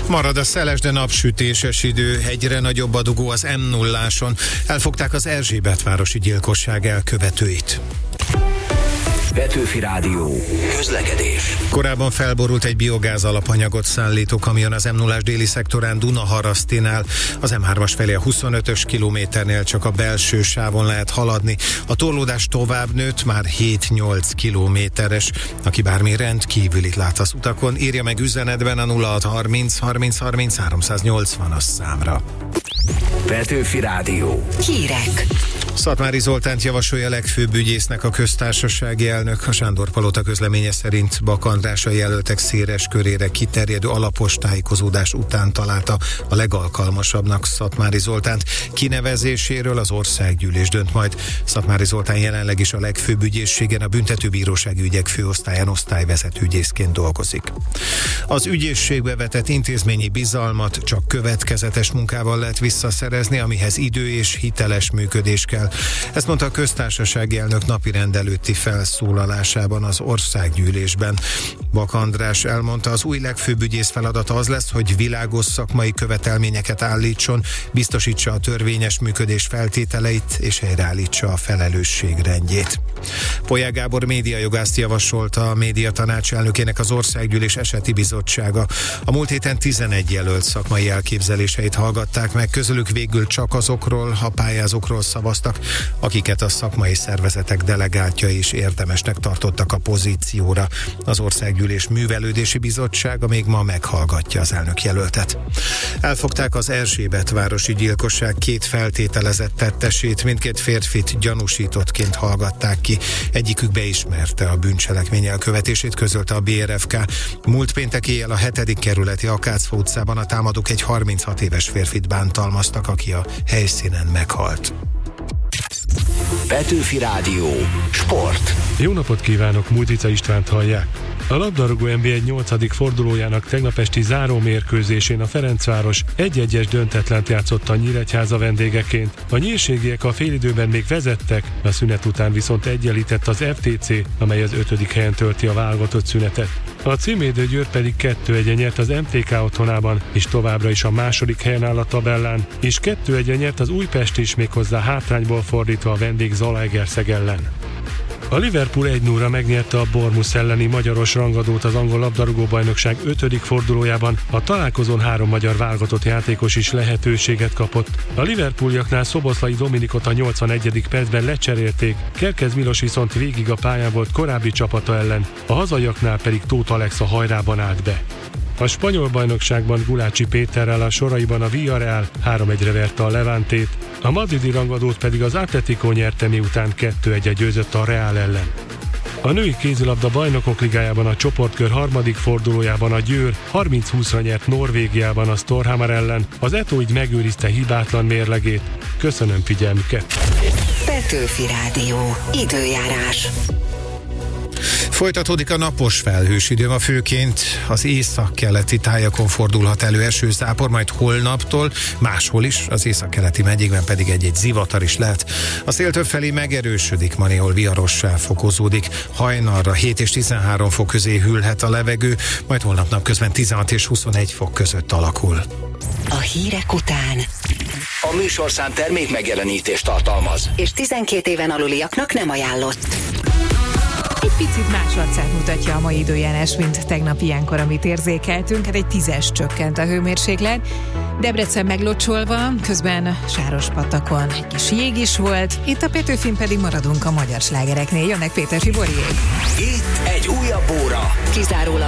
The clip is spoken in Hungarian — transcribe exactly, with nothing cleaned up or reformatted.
Marad a szeles, de napsütéses idő, egyre nagyobb a dugó az em nulláson. Elfogták az erzsébetvárosi gyilkosság elkövetőit. Petőfi Rádió. Közlekedés. Korábban felborult egy biogáz alapanyagot szállító kamion az em nullás déli szektorán Dunaharasztinál. Az em hármas felé a huszonötös kilométernél csak a belső sávon lehet haladni. A torlódás tovább nőtt, már hét-nyolc kilométeres. Aki bármi rendkívülit lát az utakon, írja meg üzenetben a nulla hat harminc harminc harminc háromszáznyolcvanas számra. Petőfi Rádió. Hírek. Szatmári Zoltánt javasolja legfőbb ügyésznek a köztársasági elnök. A Sándor-palota közleménye szerint Bak András a jelöltek széles körére kiterjedő alapos tájékozódás után találta a legalkalmasabbnak Szatmári Zoltánt. Kinevezéséről az országgyűlés dönt majd. Szatmári Zoltán jelenleg is a legfőbb ügyészségen, a büntetőbírósági ügyek főosztályán osztályvezető ügyészként dolgozik. Az ügyészségbe vetett intézményi bizalmat csak következetes munkával lehet visszaszerezni, amihez idő és hiteles működés kell. Ezt mondta a köztársasági elnök napirend előtti felszólalásában az országgyűlésben. Bak András elmondta, az új legfőbb ügyész feladata az lesz, hogy világos szakmai követelményeket állítson, biztosítsa a törvényes működés feltételeit és helyreállítsa a felelősség rendjét. Polyák Gábor médiajogászt javasolta a médiatanács elnökének az országgyűlés eseti bizottsága. A múlt héten tizenegy jelölt szakmai elképzeléseit hallgatták meg, közülük végül csak azokról a pályázókról szavaztak, akiket a szakmai szervezetek delegáltja is érdemesnek tartottak a pozícióra. Az országgyűlés művelődési bizottsága még ma meghallgatja az elnök jelöltet. Elfogták az erzsébetvárosi gyilkosság két feltételezett tettesét, mindkét férfit gyanúsítottként hallgatták ki. Egyikük beismerte a bűncselekmény elkövetését, közölte a bé er ef ká. Múlt péntek éjjel a hetedik kerületi Akácfa utcában a támadók egy harminchat éves férfit bántalmaztak, aki a helyszínen meghalt. Petőfi Rádió. Sport. Jó napot kívánok, Mújtica Istvánt hallják. A labdarúgó en bé egy nyolcadik fordulójának tegnap esti záró mérkőzésén a Ferencváros egy-egyes döntetlent játszott a Nyíregyháza vendégeként. A nyírségiek a félidőben még vezettek, a szünet után viszont egyenlített az ef té cé, amely az ötödik helyen tölti a válogatott szünetet. A címvédő Győr pedig kettő egyen nyert az em té ká otthonában, és továbbra is a második helyen áll a tabellán, és kettő egyen nyert az Újpest is, méghozzá hátrányból fordítva a vendég Zalaegerszeg ellen. A Liverpool egy nullra megnyerte a Bournemouth elleni magyaros rangadót az angol labdarúgó-bajnokság ötödik fordulójában. A találkozón három magyar válogatott játékos is lehetőséget kapott. A Liverpooliaknál Szoboszlai Dominikot a nyolcvanegyedik percben lecserélték, Kerkez Milos viszont végig a pályán volt korábbi csapata ellen, a hazaiaknál pedig Tóth Alex a hajrában állt be. A spanyol bajnokságban Gulácsi Péterrel a soraiban a Villarreal három egyre verte a Levantét, a madridi rangadót pedig az Atletico nyerte, miután kettő egyre győzött a Real ellen. A női kézilabda bajnokok ligájában a csoportkör harmadik fordulójában a Győr harminc húszra nyert Norvégiában a Storhamar ellen, az é té o így megőrizte hibátlan mérlegét. Köszönöm figyelmüket! Petőfi Rádió. Időjárás. Folytatódik a napos felhős idő, a főként az északkeleti tájakon fordulhat elő esőzápor, majd holnaptól máshol is, az északkeleti megyékben pedig egy-egy zivatar is lehet. A szél többfelé megerősödik, ma néhol viharossá fokozódik, hajnalra hét és tizenhárom fok közé hűlhet a levegő, majd holnap napközben tizenhat és huszonegy fok között alakul. A hírek után A műsorszám termék megjelenítést tartalmaz, és tizenkét éven aluliaknak nem ajánlott. Egy picit más arcát mutatja a mai időjárás, mint tegnap ilyenkor, amit érzékeltünk. Hát egy tízes csökkent a hőmérséklet. Debrecen meglocsolva, közben Sárospatakon egy kis jég is volt. Itt a Petőfin pedig maradunk a magyar slágereknél. Jönnek Péter Fiboriék. itt egy újabb óra. Kizárólag